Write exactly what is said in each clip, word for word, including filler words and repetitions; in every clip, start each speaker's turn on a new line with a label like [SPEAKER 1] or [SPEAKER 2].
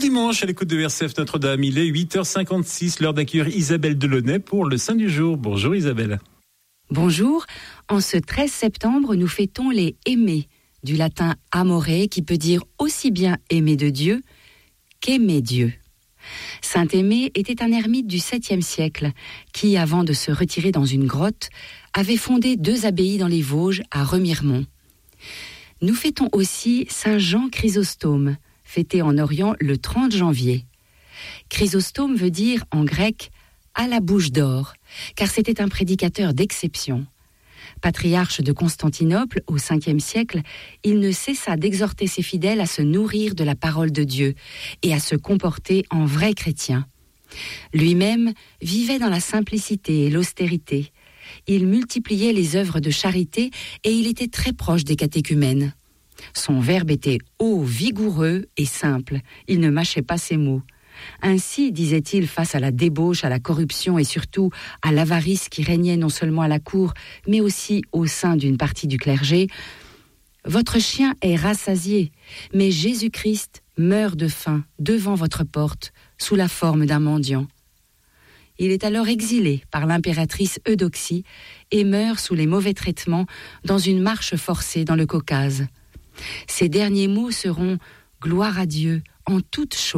[SPEAKER 1] dimanche à l'écoute de R C F Notre-Dame. Il est huit heures cinquante-six, l'heure d'accueillir Isabelle Delaunay pour le Saint du jour. Bonjour Isabelle.
[SPEAKER 2] Bonjour. En ce treize septembre, nous fêtons les aimés, du latin amore, qui peut dire aussi bien aimer de Dieu qu'aimer Dieu. Saint Aimé était un ermite du septième siècle qui, avant de se retirer dans une grotte, avait fondé deux abbayes dans les Vosges à Remiremont. Nous fêtons aussi Saint Jean Chrysostome, fêté en Orient le trente janvier. Chrysostome veut dire en grec « à la bouche d'or », car c'était un prédicateur d'exception. Patriarche de Constantinople au cinquième siècle, il ne cessa d'exhorter ses fidèles à se nourrir de la parole de Dieu et à se comporter en vrais chrétiens. Lui-même vivait dans la simplicité et l'austérité. Il multipliait les œuvres de charité et il était très proche des catéchumènes. Son verbe était haut, vigoureux et simple. Il ne mâchait pas ses mots. Ainsi, disait-il, face à la débauche, à la corruption et surtout à l'avarice qui régnait non seulement à la cour, mais aussi au sein d'une partie du clergé, « Votre chien est rassasié, mais Jésus-Christ meurt de faim devant votre porte, sous la forme d'un mendiant. » Il est alors exilé par l'impératrice Eudoxie et meurt sous les mauvais traitements dans une marche forcée dans le Caucase. Ses derniers mots seront « Gloire à Dieu en toutes choses ».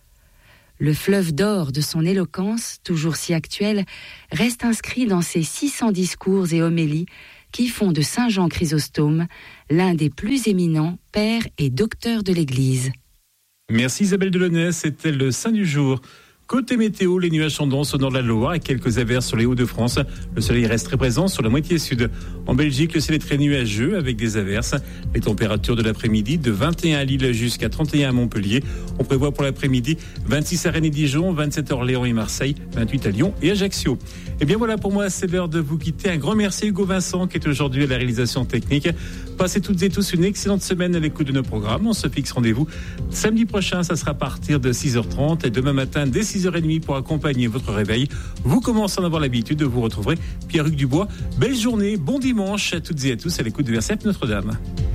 [SPEAKER 2] Le fleuve d'or de son éloquence, toujours si actuelle, reste inscrit dans ses six cents discours et homélies qui font de Saint Jean Chrysostome l'un des plus éminents pères et docteurs de l'Église.
[SPEAKER 1] Merci Isabelle Delaunay, c'était le Saint du jour. Côté météo, les nuages sont denses au nord de la Loire et quelques averses sur les Hauts-de-France. Le soleil reste très présent sur la moitié sud. En Belgique, le ciel est très nuageux avec des averses. Les températures de l'après-midi de vingt et un à Lille jusqu'à trente et un à Montpellier. On prévoit pour l'après-midi vingt-six à Rennes et Dijon, vingt-sept à Orléans et Marseille, vingt-huit à Lyon et Ajaccio. Et bien voilà, pour moi, c'est l'heure de vous quitter. Un grand merci à Hugo Vincent qui est aujourd'hui à la réalisation technique. Passez toutes et tous une excellente semaine à l'écoute de nos programmes. On se fixe rendez-vous samedi prochain, ça sera à partir de six heures trente et demain matin dès six heures trente pour accompagner votre réveil. Vous commencez à en avoir l'habitude, vous retrouverez Pierre-Hugues Dubois. Belle journée, bon dimanche à toutes et à tous à l'écoute de R C F Notre-Dame.